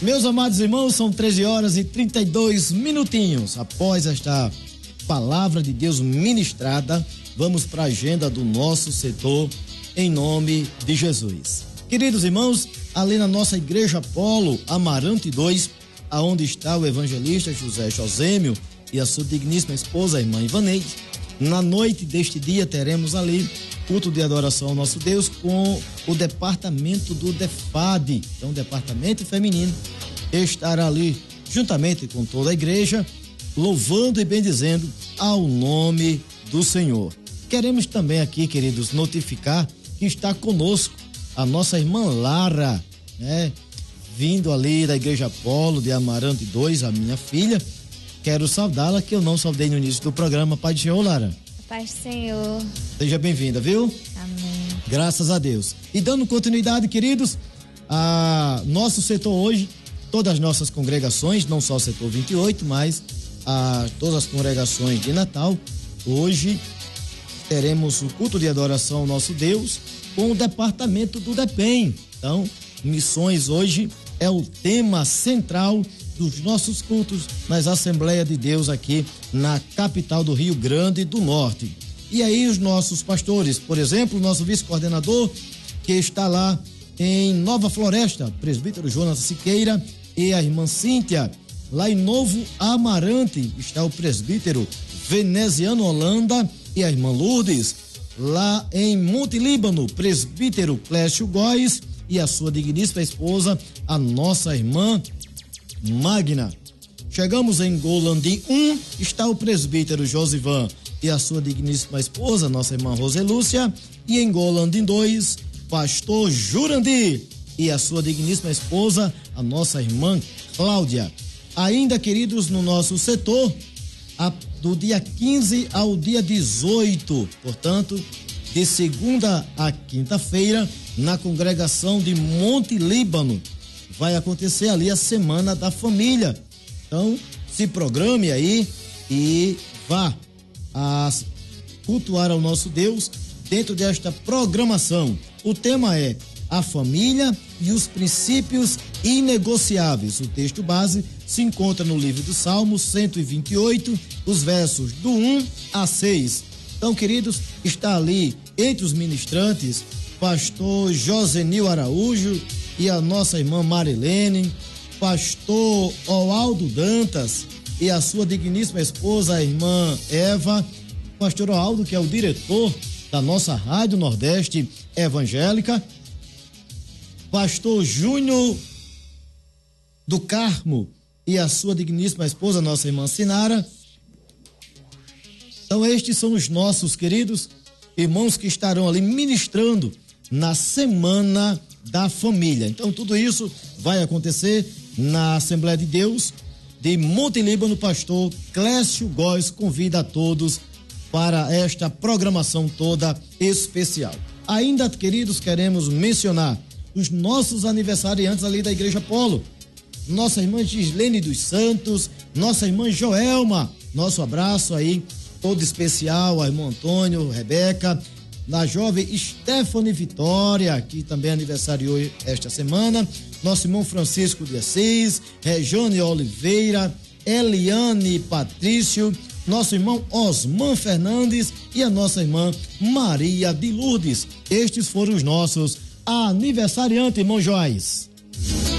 Meus amados irmãos, são 13 horas e 32 minutinhos. Após esta palavra de Deus ministrada, vamos para a agenda do nosso setor, em nome de Jesus. Queridos irmãos, ali na nossa igreja Apolo, Amarante 2, aonde está o evangelista José Josêmio e a sua digníssima esposa, a irmã Ivaneide, na noite deste dia teremos ali culto de adoração ao nosso Deus com o departamento do DEFAD, então o departamento feminino, estará ali juntamente com toda a igreja, louvando e bendizendo ao nome do Senhor. Queremos também aqui, queridos, notificar que está conosco a nossa irmã Lara, né? Vindo ali da igreja Apolo de Amarante 2, a minha filha. Quero saudá-la, que eu não saudei no início do programa. Pai do Senhor, Lara. Pai do Senhor. Seja bem-vinda, viu? Amém. Graças a Deus. E dando continuidade, queridos, a nosso setor hoje, todas as nossas congregações, não só o setor 28, mas todas as congregações de Natal, hoje teremos o culto de adoração ao nosso Deus com o departamento do DEPEN. Então, missões hoje é o tema central dos nossos cultos nas Assembleias de Deus aqui na capital do Rio Grande do Norte. E aí os nossos pastores, por exemplo, o nosso vice-coordenador que está lá em Nova Floresta, presbítero Jonas Siqueira, e a irmã Cíntia. Lá em Novo Amarante está o presbítero Veneziano Holanda e a irmã Lourdes. Lá em Monte Líbano, presbítero Clécio Góes e a sua digníssima esposa, a nossa irmã Magna. Chegamos em Golandim 1, está o presbítero Josivan e a sua digníssima esposa, nossa irmã Roselúcia. E em Golandim 2, pastor Jurandir e a sua digníssima esposa, a nossa irmã Cláudia. Ainda, queridos, no nosso setor, do dia 15 ao dia 18, portanto, de segunda a quinta-feira, na congregação de Monte Líbano, vai acontecer ali a Semana da Família. Então, se programe aí e vá cultuar ao nosso Deus dentro desta programação. O tema é a família e os princípios inegociáveis. O texto base se encontra no livro do Salmos 128, os versos do 1 a 6. Então, queridos, está ali entre os ministrantes pastor Josenil Araújo e a nossa irmã Marilene, pastor Oaldo Dantas e a sua digníssima esposa, a irmã Eva, pastor Oaldo, que é o diretor da nossa Rádio Nordeste Evangélica, pastor Júnior do Carmo e a sua digníssima esposa, nossa irmã Sinara. Então, estes são os nossos queridos irmãos que estarão ali ministrando na Semana da Família. Então, tudo isso vai acontecer na Assembleia de Deus de Monte Líbano. Pastor Clécio Góes convida a todos para esta programação toda especial. Ainda, queridos, queremos mencionar os nossos aniversariantes ali da Igreja Apolo. Nossa irmã Gislene dos Santos, nossa irmã Joelma, nosso abraço aí, todo especial, a irmã Antônio, Rebeca, da jovem Stephanie Vitória, que também aniversariou esta semana, nosso irmão Francisco de Assis, Rejane Oliveira, Eliane Patrício, nosso irmão Osman Fernandes e a nossa irmã Maria de Lourdes. Estes foram os nossos aniversariantes, irmão Joás.